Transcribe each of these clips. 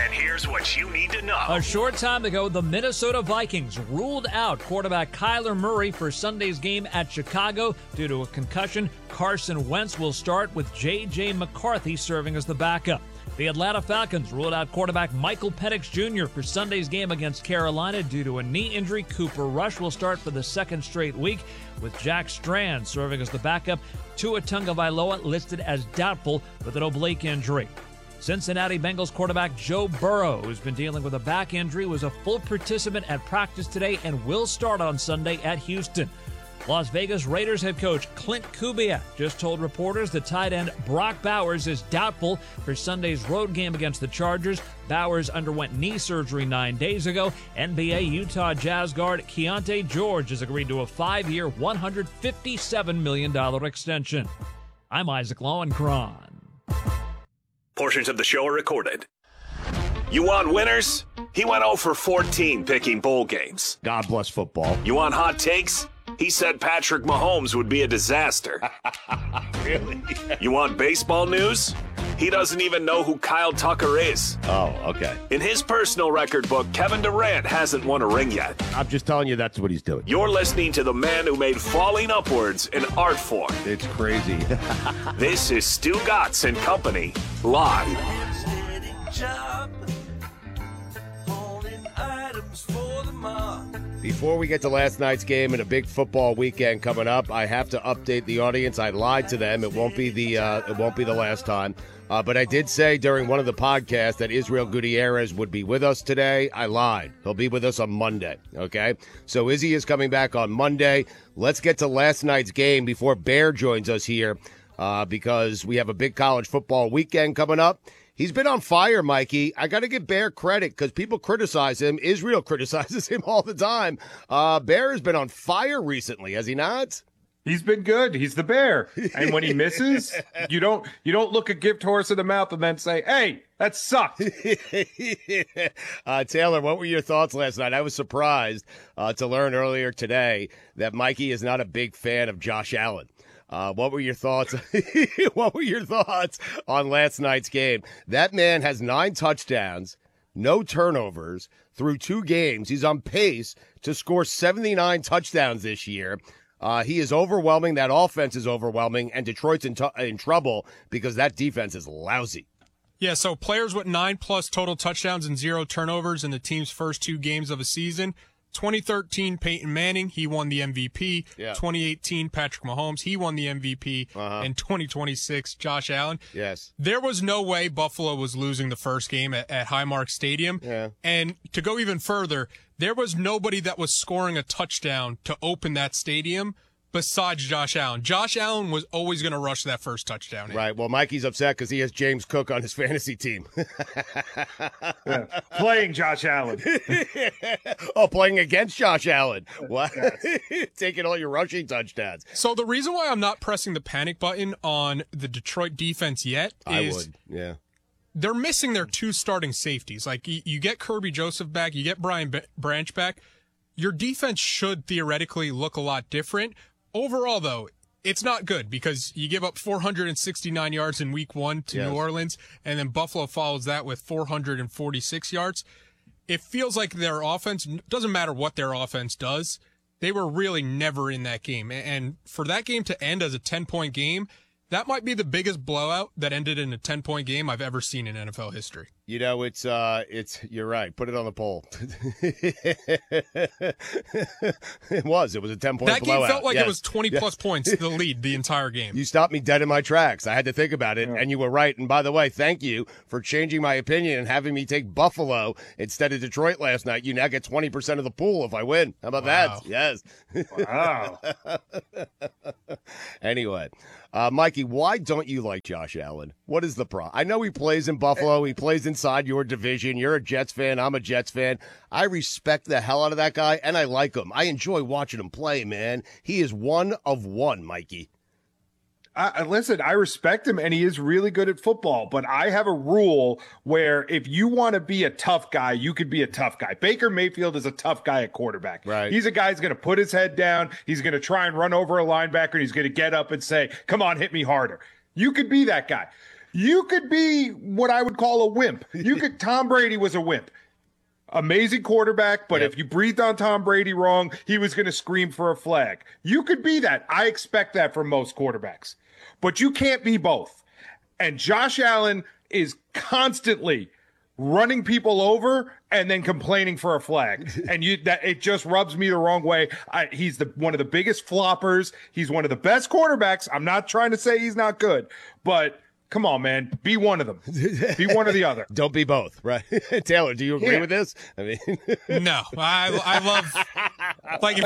And here's what you need to know. A short time ago, the Minnesota Vikings ruled out quarterback Kyler Murray for Sunday's game at Chicago due to a concussion. Carson Wentz will start with J.J. McCarthy serving as the backup. The Atlanta Falcons ruled out quarterback Michael Penix Jr. for Sunday's game against Carolina due to a knee injury. Cooper Rush will start for the second straight week, with Jack Strand serving as the backup. Tua Tagovailoa listed as doubtful with an oblique injury. Cincinnati Bengals quarterback Joe Burrow, who's been dealing with a back injury, was a full participant at practice today and will start on Sunday at Houston. Las Vegas Raiders head coach Clint Kubiak just told reporters that tight end Brock Bowers is doubtful for Sunday's road game against the Chargers. Bowers underwent knee surgery 9 days ago. NBA Utah Jazz guard Keontae George has agreed to a 5-year, $157 million extension. I'm Isaac Lowenkron. Portions of the show are recorded. You want winners? He went 0 for 14 picking bowl games. God bless football. You want hot takes? He said Patrick Mahomes would be a disaster. Really? You want baseball news? He doesn't even know who Kyle Tucker is. Oh, okay. In his personal record book, Kevin Durant hasn't won a ring yet. I'm just telling you that's what he's doing. You're listening to the man who made falling upwards an art form. It's crazy. This is Stu Gatz and Company, live. Before we get to last night's game and a big football weekend coming up, I have to update the audience. I lied to them. It won't be the last time. But I did say during one of the podcasts that Israel Gutierrez would be with us today. I lied. He'll be with us on Monday. Okay? So Izzy is coming back on Monday. Let's get to last night's game before Bear joins us here because we have a big college football weekend coming up. He's been on fire, Mikey. I got to give Bear credit because people criticize him. Israel criticizes him all the time. Bear has been on fire recently, has he not? He's been good. He's the Bear. And when he misses, you don't look a gift horse in the mouth and then say, hey, that sucked. Taylor, what were your thoughts last night? I was surprised to learn earlier today that Mikey is not a big fan of Josh Allen. What were your thoughts? What were your thoughts on last night's game? That man has 9 touchdowns, no turnovers through 2 games. He's on pace to score 79 touchdowns this year. He is overwhelming. That offense is overwhelming, and Detroit's in trouble because that defense is lousy. Yeah, so players with 9+ total touchdowns and 0 turnovers in the team's first 2 games of a season. 2013, Peyton Manning, he won the MVP. Yeah. 2018, Patrick Mahomes, he won the MVP. And 2026, Josh Allen. Yes. There was no way Buffalo was losing the first game at Highmark Stadium. Yeah. And to go even further, there was nobody that was scoring a touchdown to open that stadium besides Josh Allen. Josh Allen was always going to rush that first touchdown. Right. Well, Mikey's upset because he has James Cook on his fantasy team. Yeah. Playing Josh Allen. Oh, playing against Josh Allen. What? Yes. Taking all your rushing touchdowns. So the reason why I'm not pressing the panic button on the Detroit defense yet is they're missing their 2 starting safeties. Like, you get Kirby Joseph back, you get Brian Branch back. Your defense should theoretically look a lot different. Overall, though, it's not good because you give up 469 yards in week 1 to New Orleans, and then Buffalo follows that with 446 yards. It feels like their offense, doesn't matter what their offense does, they were really never in that game. And for that game to end as a 10-point game, that might be the biggest blowout that ended in a 10-point game I've ever seen in NFL history. You know, it's you're right. Put it on the poll. It was a 10-point blowout. That game felt like it was 20-plus points, the lead, the entire game. You stopped me dead in my tracks. I had to think about it, and you were right. And by the way, thank you for changing my opinion and having me take Buffalo instead of Detroit last night. You now get 20% of the pool if I win. How about that? Yes. Wow. Anyway, Mikey, why don't you like Josh Allen? What is the problem? I know he plays in Buffalo. He plays inside your division. You're a Jets fan. I'm a Jets fan. I respect the hell out of that guy, and I like him. I enjoy watching him play, man. He is one of one, Mikey. Listen, I respect him, and he is really good at football, but I have a rule where if you want to be a tough guy, you could be a tough guy. Baker Mayfield is a tough guy at quarterback. Right. He's a guy who's going to put his head down. He's going to try and run over a linebacker, and he's going to get up and say, come on, hit me harder. You could be that guy. You could be what I would call a wimp. Tom Brady was a wimp. Amazing quarterback, but if you breathed on Tom Brady wrong, he was going to scream for a flag. You could be that. I expect that from most quarterbacks. But you can't be both. And Josh Allen is constantly running people over and then complaining for a flag. And it just rubs me the wrong way. He's one of the biggest floppers. He's one of the best quarterbacks. I'm not trying to say he's not good, but come on, man. Be one of them. Be one or the other. Don't be both, right? Taylor, do you agree with this? I mean, no. I love. Like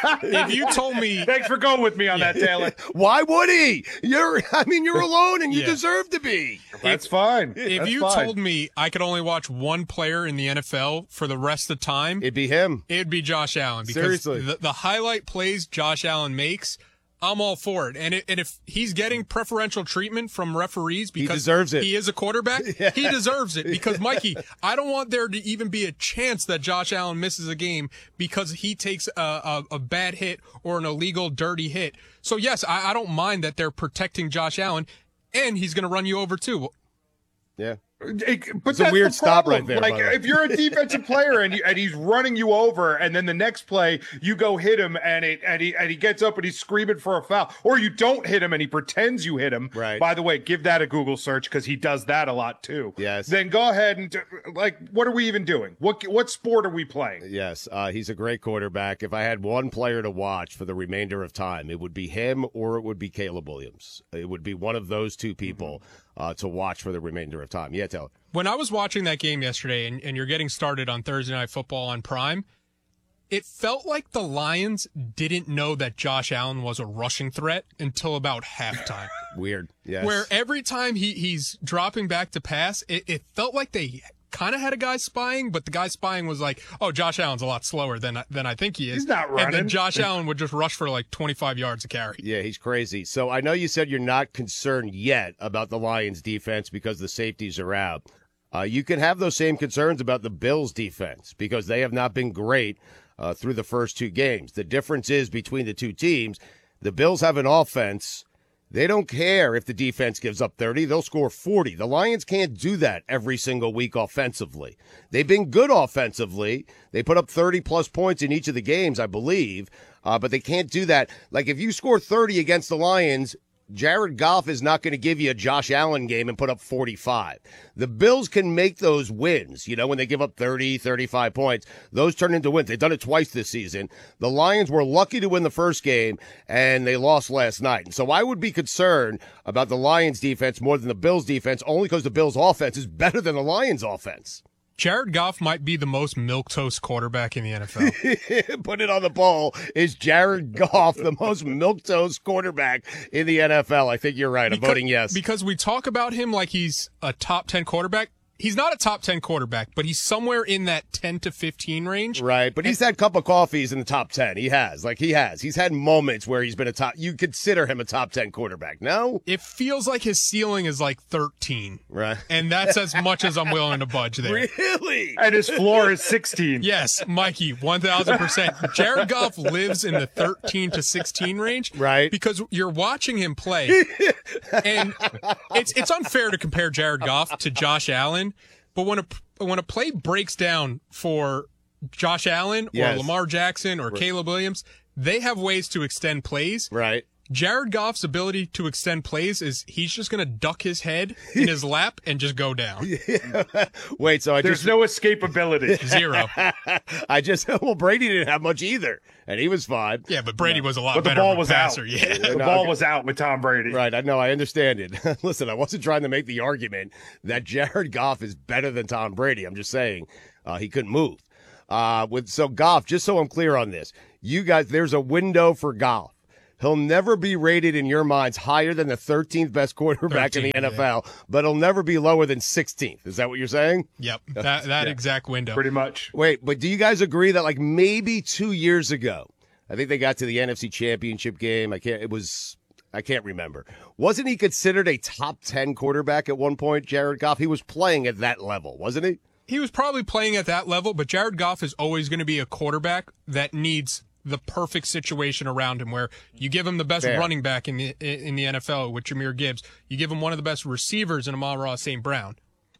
if you told me, thanks for going with me on that, Taylor. Why would he? You're alone, and you deserve to be. That's fine. If you told me I could only watch one player in the NFL for the rest of the time, it'd be him. It'd be Josh Allen. Because seriously, the highlight plays Josh Allen makes, I'm all for it. And if he's getting preferential treatment from referees because he deserves it. He is a quarterback, he deserves it. Because, Mikey, I don't want there to even be a chance that Josh Allen misses a game because he takes a bad hit or an illegal, dirty hit. So, yes, I don't mind that they're protecting Josh Allen, and he's going to run you over, too. Yeah. But it's a weird stop right there. Like, if you're a defensive player and he's running you over, and then the next play you go hit him and he gets up and he's screaming for a foul, or you don't hit him and he pretends you hit him. Right. By the way, give that a Google search because he does that a lot too. Yes. Then go ahead and what are we even doing? What sport are we playing? Yes. He's a great quarterback. If I had one player to watch for the remainder of time, it would be him or it would be Caleb Williams. It would be one of those two people. To watch for the remainder of time. Yeah, Taylor. When I was watching that game yesterday, and you're getting started on Thursday Night Football on Prime, it felt like the Lions didn't know that Josh Allen was a rushing threat until about halftime. Weird, yes. Where every time he's dropping back to pass, it felt like they kind of had a guy spying, but the guy spying was like, oh, Josh Allen's a lot slower than I think he is. He's not running. And then Josh Allen would just rush for like 25 yards a carry. Yeah, he's crazy. So I know you said you're not concerned yet about the Lions defense because the safeties are out. You can have those same concerns about the Bills defense because they have not been great through the first two games. The difference is between the two teams, the Bills have an offense. They don't care if the defense gives up 30. They'll score 40. The Lions can't do that every single week offensively. They've been good offensively. They put up 30-plus points in each of the games, I believe, but they can't do that. Like, if you score 30 against the Lions, Jared Goff is not going to give you a Josh Allen game and put up 45. The Bills can make those wins, when they give up 30, 35 points. Those turn into wins. They've done it twice this season. The Lions were lucky to win the first game, and they lost last night. And so I would be concerned about the Lions defense more than the Bills defense, only because the Bills offense is better than the Lions offense. Jared Goff might be the most milquetoast quarterback in the NFL. Put it on the poll. Is Jared Goff the most milquetoast quarterback in the NFL? I think you're right. I'm voting yes. Because we talk about him like he's a top 10 quarterback. He's not a top 10 quarterback, but he's somewhere in that 10 to 15 range. Right, but he's had a cup of coffees in the top 10. He has. He's had moments where he's been you consider him a top 10 quarterback, no? It feels like his ceiling is like 13. Right. And that's as much as I'm willing to budge there. Really? And his floor is 16. Yes, Mikey, 1,000%. Jared Goff lives in the 13 to 16 range. Right. Because you're watching him play. And it's unfair to compare Jared Goff to Josh Allen. But when a play breaks down for Josh Allen or Lamar Jackson or Caleb Williams, they have ways to extend plays. Right. Jared Goff's ability to extend plays is he's just going to duck his head in his lap and just go down. Yeah. Wait, so there's no escapability. Zero. Well, Brady didn't have much either, and he was fine. Yeah, but Brady was a lot better. The ball was passer. out. Yeah. The ball was out with Tom Brady. Right. I know. I understand it. Listen, I wasn't trying to make the argument that Jared Goff is better than Tom Brady. I'm just saying he couldn't move. So Goff, just so I'm clear on this, you guys, there's a window for Goff. He'll never be rated in your minds higher than the 13th best quarterback in the NFL, but he'll never be lower than 16th. Is that what you're saying? Yep, that exact window. Pretty much. Wait, but do you guys agree that maybe 2 years ago, I think they got to the NFC Championship game. I can't remember. Wasn't he considered a top 10 quarterback at one point, Jared Goff? He was playing at that level, wasn't he? He was probably playing at that level, but Jared Goff is always going to be a quarterback that needs the perfect situation around him where you give him the best running back in the NFL with Jahmyr Gibbs. You give him one of the best receivers in Amon-Ra St. Brown.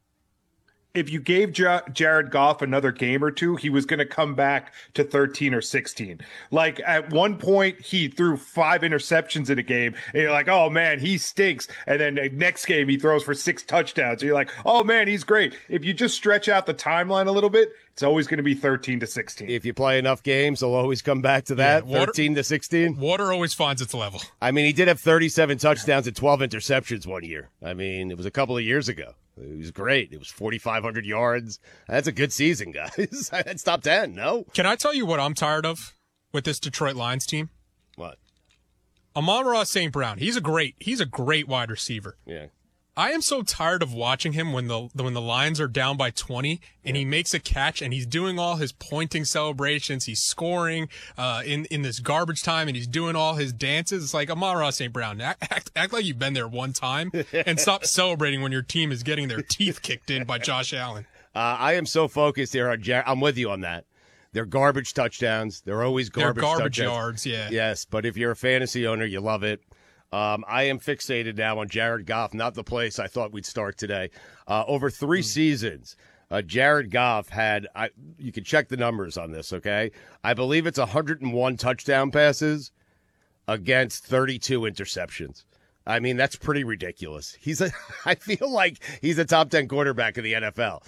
If you gave Jared Goff another game or two, he was going to come back to 13 or 16. Like at one point, he threw 5 interceptions in a game, and you're like, oh man, he stinks. And then the next game, he throws for 6 touchdowns. And you're like, oh man, he's great. If you just stretch out the timeline a little bit, it's always going to be 13 to 16. If you play enough games, he'll always come back to that, 13 to 16. Water always finds its level. I mean, he did have 37 touchdowns and 12 interceptions one year. I mean, it was a couple of years ago. It was great. It was 4,500 yards. That's a good season, guys. That's top 10, no? Can I tell you what I'm tired of with this Detroit Lions team? What? Amon-Ra St. Brown. He's a great wide receiver. Yeah. I am so tired of watching him when the Lions are down by 20 and he makes a catch and he's doing all his pointing celebrations. He's scoring in this garbage time and he's doing all his dances. It's like, Amon-Ra St. Brown, act like you've been there one time and stop celebrating when your team is getting their teeth kicked in by Josh Allen. I am so focused here on I'm with you on that. They're garbage touchdowns. They're always garbage touchdowns. Yards, yeah. Yes, but if you're a fantasy owner, you love it. I am fixated now on Jared Goff, not the place I thought we'd start today. Over 3 seasons, Jared Goff had, you can check the numbers on this, okay? I believe it's 101 touchdown passes against 32 interceptions. I mean, that's pretty ridiculous. I feel like he's a top 10 quarterback in the NFL.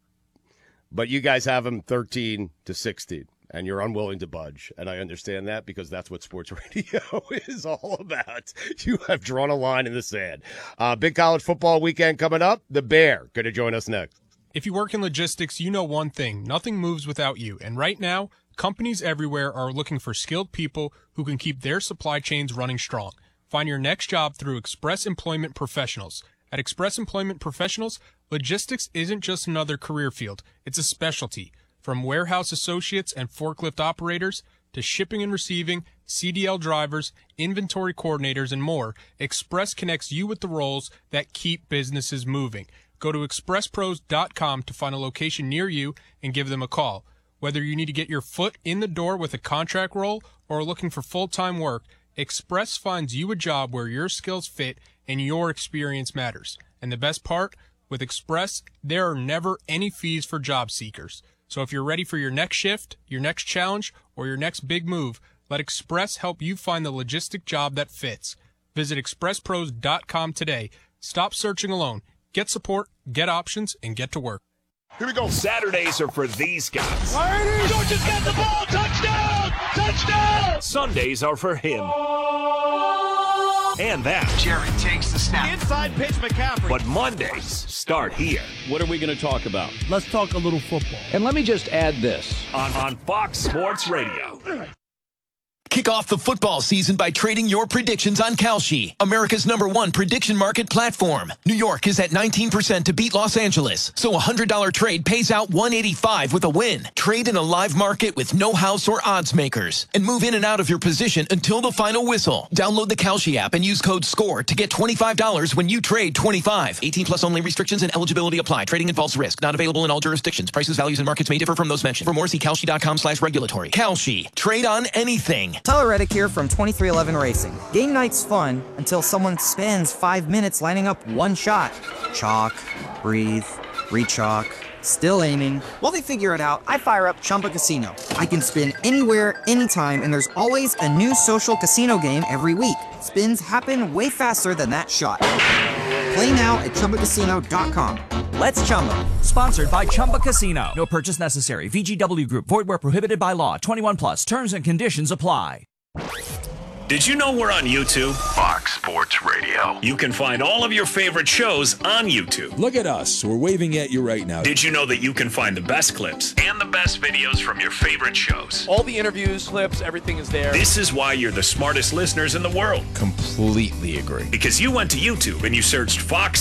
But you guys have him 13 to 16. And you're unwilling to budge. And I understand that because that's what sports radio is all about. You have drawn a line in the sand. Big college football weekend coming up. The Bear going to join us next. If you work in logistics, you know one thing. Nothing moves without you. And right now, companies everywhere are looking for skilled people who can keep their supply chains running strong. Find your next job through Express Employment Professionals. At Express Employment Professionals, logistics isn't just another career field. It's a specialty. From warehouse associates and forklift operators to shipping and receiving, CDL drivers, inventory coordinators, and more, Express connects you with the roles that keep businesses moving. Go to expresspros.com to find a location near you and give them a call. Whether you need to get your foot in the door with a contract role or are looking for full-time work, Express finds you a job where your skills fit and your experience matters. And the best part, with Express, there are never any fees for job seekers. So if you're ready for your next shift, your next challenge, or your next big move, let Express help you find the logistic job that fits. Visit expresspros.com today. Stop searching alone. Get support, get options, and get to work. Here we go. Saturdays are for these guys. Georgia's got the ball. Touchdown! Touchdown! Sundays are for him. And that. Jared takes the snap. Inside pitch, McCaffrey. But Mondays start here. What are we going to talk about? Let's talk a little football. And let me just add this. On Fox Sports Radio. Kick off the football season by trading your predictions on Kalshi, America's #1 prediction market platform. New York is at 19% to beat Los Angeles, so a $100 trade pays out $185 with a win. Trade in a live market with no house or odds makers, and move in and out of your position until the final whistle. Download the Kalshi app and use code SCORE to get $25 when you trade 25. 18 plus only. Restrictions and eligibility apply. Trading involves risk. Not available in all jurisdictions. Prices, values, and markets may differ from those mentioned. For more, see Kalshi.com/regulatory. Kalshi. Trade on anything. Tyler Reddick here from 2311 Racing. Game night's fun until someone spends 5 minutes lining up one shot. Chalk, breathe, re-chalk, still aiming. While they figure it out, I fire up Chumba Casino. I can spin anywhere, anytime, and there's always a new social casino game every week. Spins happen way faster than that shot. Play now at ChumbaCasino.com. Let's Chumba. Sponsored by Chumba Casino. No purchase necessary. VGW Group. Void where prohibited by law. 21 plus. Terms and conditions apply. Did you know we're on YouTube? Fox Sports Radio. You can find all of your favorite shows on YouTube. Look at us. We're waving at you right now. Did you know that you can find the best clips and the best videos from your favorite shows? All the interviews, clips, everything is there. This is why you're the smartest listeners in the world. Completely agree. Because you went to YouTube and you searched Fox